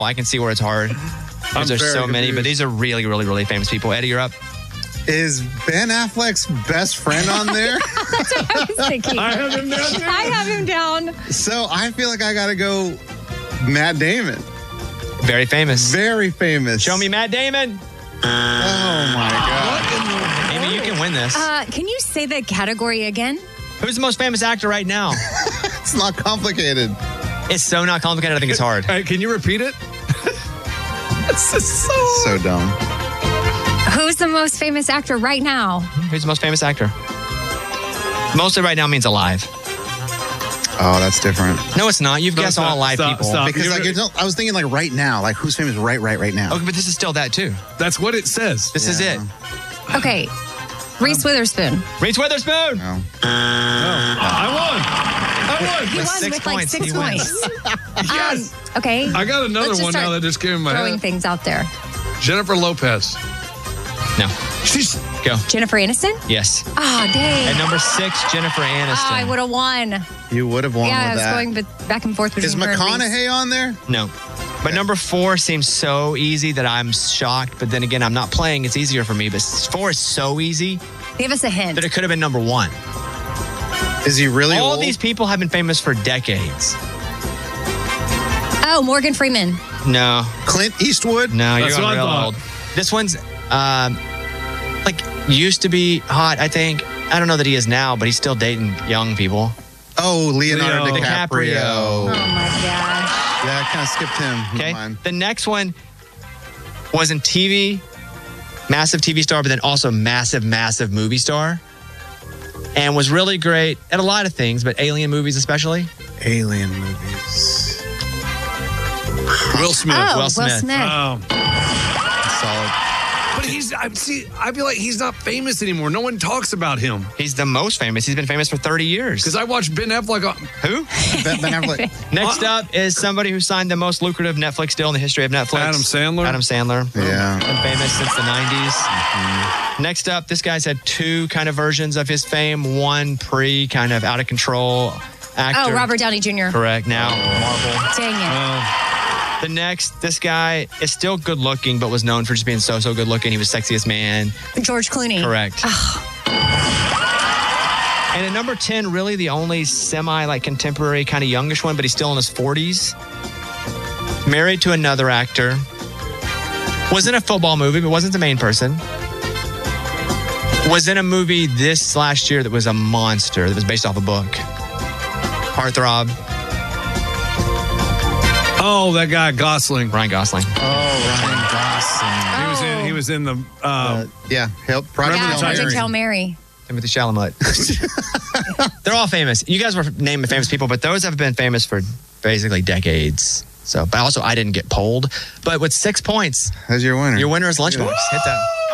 I can see where it's hard. There's so many, but these are really, really, really famous people. Eddie, you're up. Is Ben Affleck's best friend on there? That's what I was thinking. I have him down too. I have him down. So I feel like I got to go Matt Damon. Very famous. Very famous. Show me Matt Damon. Oh, my God. Amy, you can win this. Can you say the category again? Who's the most famous actor right now? It's not complicated. It's so not complicated. I think it's hard. All right, can you repeat it? This is So dumb. Who's the most famous actor right now? Who's the most famous actor? Mostly right now means alive. Oh, that's different. No, it's not. You've guessed all alive people. Stop. Because I was thinking like right now, like who's famous right now. Okay, but this is still that too. That's what it says. This is it. Okay. Reese Witherspoon. Reese Witherspoon. No. I won. He won Six with like points. 6 He points. Yes. Okay. I got another Let's just one now start that just came in my throwing head. things out there. Jennifer Lopez. No. She's Go. Jennifer Aniston? Yes. Oh, dang. At number 6, Jennifer Aniston. Oh, I would have won. You would have won Yeah, I with was that. going back and forth between Is her and Reese. McConaughey on there? No. But number 4 seems so easy that I'm shocked. But then again, I'm not playing. It's easier for me. But 4 is so easy Give us a hint. that it could have been number 1. Is he really All old? these people have been famous for decades. Oh, Morgan Freeman. No. Clint Eastwood? No, That's you're what I real thought. old. This one's like used to be hot, I think. I don't know that he is now, but he's still dating young people. Oh, Leonardo Leo DiCaprio. Oh, my gosh. Yeah, I kind of skipped him. Okay. Mine. The next one was in TV, massive TV star, but then also massive, massive movie star. And was really great at a lot of things, but alien movies especially. Alien movies. Will Smith. Oh, Will Smith. Oh. Solid. But I feel like he's not famous anymore. No one talks about him. He's the most famous. He's been famous for 30 years. Because I watched Ben Affleck on... Who? Ben Affleck. Next up is somebody who signed the most lucrative Netflix deal in the history of Netflix. Adam Sandler? Adam Sandler. Yeah. Been famous since the 90s. Next up, this guy's had 2 kind of versions of his fame. One kind of out of control actor. Oh, Robert Downey Jr. Correct. Now, Marvel. Dang it. The next, this guy is still good looking, but was known for just being so good looking. He was sexiest man. George Clooney. Correct. And at number 10, really the only contemporary kind of youngish one, but he's still in his 40s. Married to another actor. Was in a football movie, but wasn't the main person. Was in a movie last year that was a monster, that was based off a book. Heartthrob. Oh, that guy, Gosling. Ryan Gosling. Oh, Ryan Gosling. He was in the... Yeah. Project Yeah, Hail Project Mary. Hail Mary. Timothy Chalamet. They're all famous. You guys were naming famous people, but those have been famous for basically decades. So, but also I didn't get polled. But with 6 points, That's your winner. your winner is Lunchbox. Hit that.